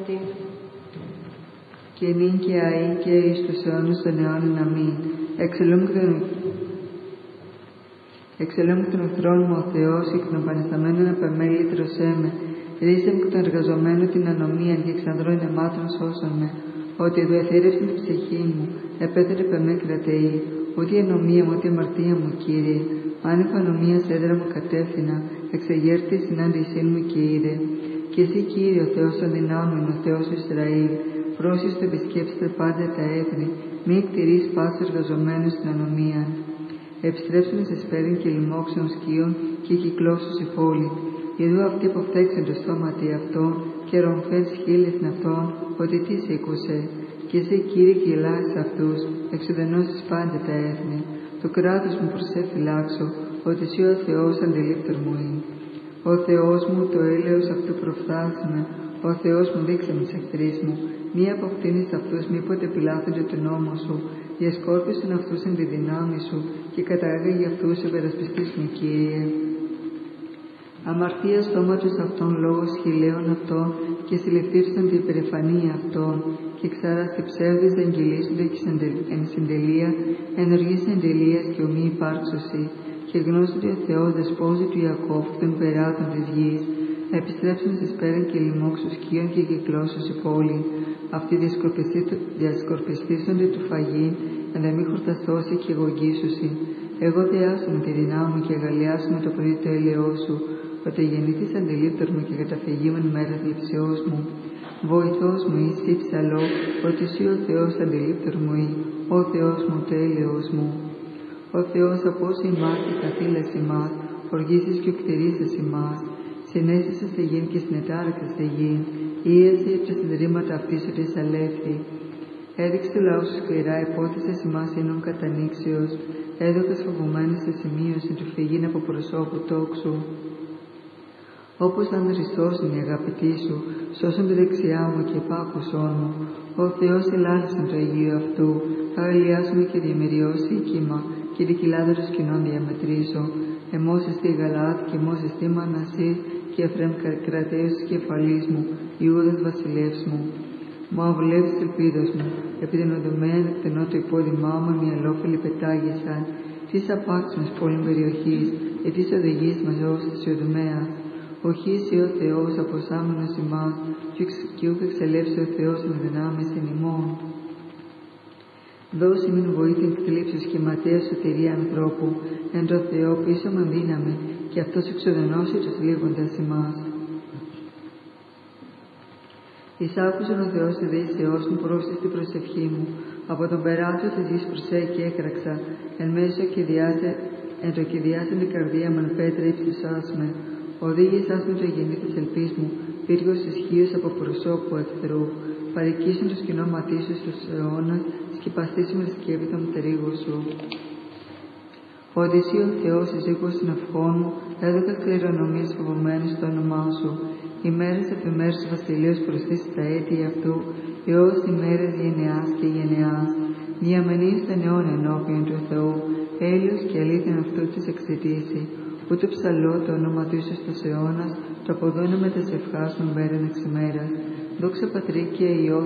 αυτή. Και νυν και αεί και εις τους αιώνας των αιώνων. Αμήν. Εξελούμ εκ των εχθρών μου ο Θεός, και εκ των πανεσταμένων απεμέλη τρωσέ με. Ρίσε μου εκ των εργαζομένων την ανομία, και εξανδρών αιμάτων σώσον με. Ότι εδώ εθέρευσαν την ψυχή μου, επέθερε πεμέ κρατεή. Ούτε η ανομία μου, ούτε η αμαρτία μου, Κύριε. Άνευ ανομίας έδρα μου κατεύθυνα, εξεγέρτη συνάντησή μου και είδε. Και εσύ, Κύριε, ο Θεός των δυνάμεων, ο Θεός του Ισραήλ, πρόσχεσαι το επισκέψετε πάντα τα έθνη, μη εκτηρείς πάσου εργαζομένους στην ανομία. Επιστρέψουν εις εσπέριν και λοιμόξεων σκίων και κυκλώσους η πόλη. Ιδού αυτοί αποφτέξαν το στόματι αυτών και ρομφέν σχήλεθν αυτών, ότι τι σε ήκουσε. Και εσύ, Κύριε, και ελάχισες αυτούς, εξουδενώσεις πάντα τα έθνη. Το κράτος μου προς σε φυλάξω, ότι εσύ ο Θεός αντιλήπτορ μου είναι. Ο Θεός μου το έλεος αυτού προφθάσιμε, ο Θεός μου δείξε με τις εχθρείς μου. Μη αποκτήνεις αυτούς, μήποτε επιλάθονται τον νόμο σου. Διασκόρπισον αυτούς εν τη δυνάμει σου και κατάγαγε αυτούς ο υπερασπιστής μου, Κύριε. Αμαρτία στόματος αυτών λόγος χειλαίων αυτών και συλληφθήρσαν την υπερηφανία αυτών και ξάραστη ψεύδες εγγυλίσσονται και εν συντελεία, ενεργείς εντελείας και ομοί υπάρξωση και γνώσονται ο Θεός δεσπόζει του Ιακώβ των περάτων της γης, επιστρέψουν σε σπέραν και λοιμόξου σκίων και κυκλώσους η πόλη. Αυτοί διασκορπιστήσονται του φαγή, εν δε μη χορταστώσει και εγωγήσουσι. Εγώ δεάσουμε τη δυνάμει μου και αγαλιάσουμε το πρωί το έλεό σου, ότι γεννήθης αντιλήπτορ μου και καταφυγήμεν μέρα θλιψιός μου. Βοηθός μου είσαι ψαλό, ότι εσύ ο Θεός αντιλήπτορ μου ή, ο Θεός μου το έλεος μου. Ο Θεός απόσε ημάς και καθήλας ημάς, οργήσεις και οκτηρίσας ημάς. Συνέστησες σε γην και συνετάραξες σε γην, ίεσαι τα συνδρύματα αυτής ότι εισαλεύθη. Έδειξε του λαού σου σκληρά, υπόθεσες ημάς ίνων κατανοίξεως, έδωκας φοβουμένες σε σημείωση του φυγήν από προσώπου τόξου. Όπως αν δριστώσουν οι αγαπητοί σου, σώσον τη δεξιά μου και υπάκουσόν μου. Ο Θεός ελάλησαν το Αγίο αυτού, θα αγαλιάσουμε και διαμεριώσει η κύμα, και δικυλάδερος κοινών διαμετρήσω. Εμός εστί Γαλάτ και εμός εστί Μανασής και Εφραίμ κρατέως της κεφαλής μου, Ιούδας βασιλεύς μου. Μου αβολεύεις ελπίδος μου, επειδή την οδομέαν εκτενώ το υπόδημά μου, μια αλόφιλη πετάγησαν. Τις απάξιμες πόλην περιοχής, και τις οδηγείς μαζός της οδομέας. Οχήσει ο Θεός αποσάμενος ημάς, και ούχ εξελεύσει ο Θεός εν δυνάμεις εν ημών. Δώσει μην βοήθην θλίψης και ματέα σωτηρία ανθρώπου, εν το Θεό πίσω μεν δύναμη, και αυτός εξοδενώσει τους λίγοντας ημάς. Εισάκουσον ο Θεός τη δεήσεώς μου, πρόσθεση την προσευχή μου, από τον περάτο της γης προσέ και έκραξα, εν μέσω εν το κυδιάσεν την καρδία μου, εν πέτρα ύψισάς με. Οδήγησάς με το γεννή της ελπίς μου, πύργος ισχύος από προσώπου εχθρού. Παρικήσουν το σκηνό ματί σου στους αιώνας, σκυπαστήσουν τη σκεύη των τερίγων σου. Ότι εσύ ο Θεός εισήκω στην ευχών μου, έδωκας κληρονομίες φοβωμένες στο όνομά σου. Ημέρες εφημέρους βασιλείως προσθέσει τα έτη αυτού, έως ημέρες γενεάς και γενεάς. Διαμενείς τον αιώνα ενώπιον του Θεού, έλεος και αλήθεια αυτού της εξαιτήσει. Ούτε ψαλώ το όνομα του ίσως στους αιώνας, το αποδώνω με τα σευχάς μου μέραν εξ ημέρας. Δόξα Πατρί και Υιό